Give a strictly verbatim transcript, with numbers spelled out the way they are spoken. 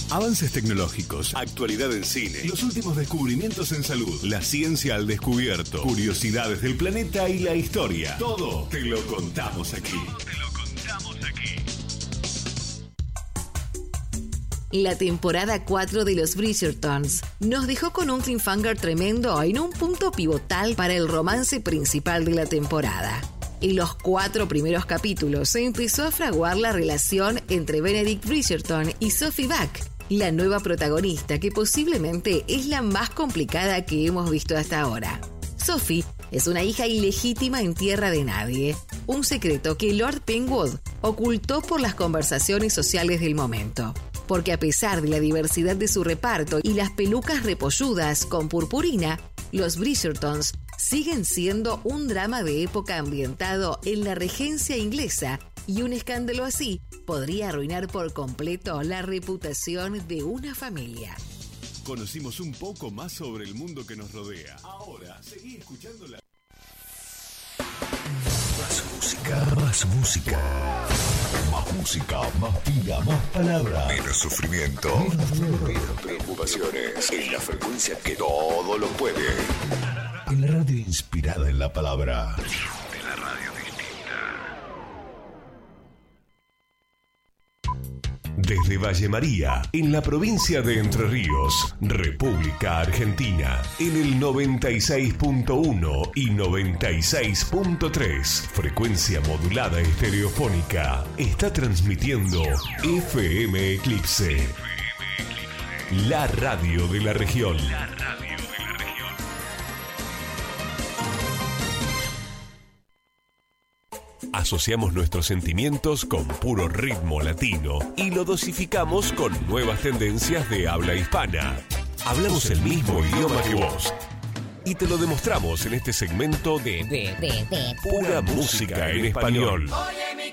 Avances tecnológicos, actualidad en cine, los últimos descubrimientos en salud, la ciencia al descubierto, curiosidades del planeta y la historia. Todo te lo contamos aquí. Todo te lo contamos aquí. La temporada cuatro de los Bridgertons nos dejó con un cliffhanger tremendo en un punto pivotal para el romance principal de la temporada. En los cuatro primeros capítulos se empezó a fraguar la relación entre Benedict Bridgerton y Sophie Buck, la nueva protagonista que posiblemente es la más complicada que hemos visto hasta ahora. Sophie es una hija ilegítima en tierra de nadie, un secreto que Lord Penwood ocultó por las conversaciones sociales del momento. Porque a pesar de la diversidad de su reparto y las pelucas repolludas con purpurina, los Bridgertons siguen siendo un drama de época ambientado en la regencia inglesa, y un escándalo así podría arruinar por completo la reputación de una familia. Conocimos un poco más sobre el mundo que nos rodea. Ahora, seguí escuchando la... Más música, más música. Más música, más vida, más palabras. Menos sufrimiento. Menos, menos preocupaciones. En la frecuencia que todo lo puede. En la radio inspirada en la palabra. De la radio distinta. Desde Valle María, en la provincia de Entre Ríos, República Argentina, en el noventa y seis punto uno y noventa y seis punto tres, frecuencia modulada estereofónica, está transmitiendo F M Eclipse, la radio de la región. La radio de la región. Asociamos nuestros sentimientos con puro ritmo latino y lo dosificamos con nuevas tendencias de habla hispana. Hablamos el mismo idioma que vos y te lo demostramos en este segmento de, de, de, de pura música en español. Oye, mi